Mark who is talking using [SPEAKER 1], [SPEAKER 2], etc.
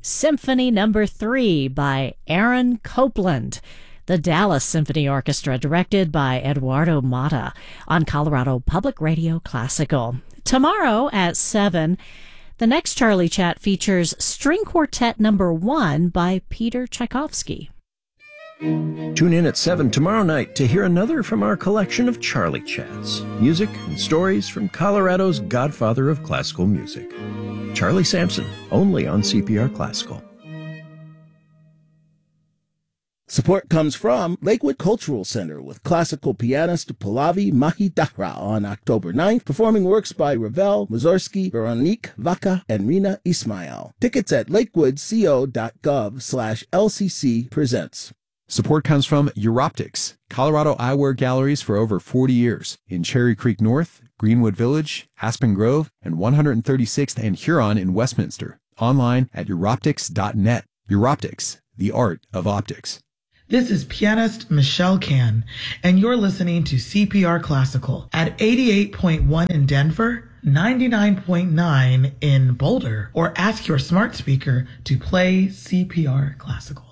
[SPEAKER 1] Symphony Number 3 by Aaron Copland. The Dallas Symphony Orchestra, directed by Eduardo Mata, on Colorado Public Radio Classical. Tomorrow at 7, the next Charlie Chat features String Quartet Number 1 by Peter Tchaikovsky.
[SPEAKER 2] Tune in at 7 tomorrow night to hear another from our collection of Charlie Chats, music and stories from Colorado's godfather of classical music, Charlie Sampson, only on CPR Classical.
[SPEAKER 3] Support comes from Lakewood Cultural Center with classical pianist Pallavi Mahidara on October 9th, performing works by Ravel, Mussorgsky, Veronique Vaca, and Rina Ismail. Tickets at lakewoodco.gov/LCC presents.
[SPEAKER 4] Support comes from Europtics, Colorado eyewear galleries for over 40 years in Cherry Creek North, Greenwood Village, Aspen Grove, and 136th and Huron in Westminster. Online at Europtics.net. Europtics, the art of optics.
[SPEAKER 5] This is pianist Michelle Can, and you're listening to CPR Classical at 88.1 in Denver, 99.9 in Boulder, or ask your smart speaker to play CPR Classical.